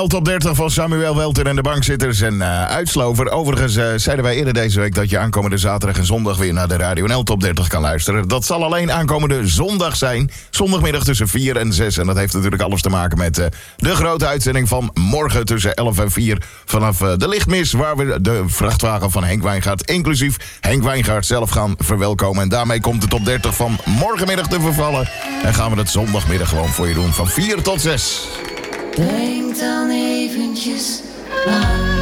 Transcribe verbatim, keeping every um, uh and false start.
Top dertig van Samuel Welter en de bankzitters en uh, uitslover. Overigens uh, zeiden wij eerder deze week dat je aankomende zaterdag en zondag weer naar de Radio N L Top dertig kan luisteren. Dat zal alleen aankomende zondag zijn. Zondagmiddag tussen vier en zes. En dat heeft natuurlijk alles te maken met uh, de grote uitzending van morgen tussen elf en vier. Vanaf uh, de lichtmis waar we de vrachtwagen van Henk Wijngaard, inclusief Henk Wijngaard zelf, gaan verwelkomen. En daarmee komt de Top dertig van morgenmiddag te vervallen. En gaan we het zondagmiddag gewoon voor je doen van vier tot zes. Denk dan eventjes aan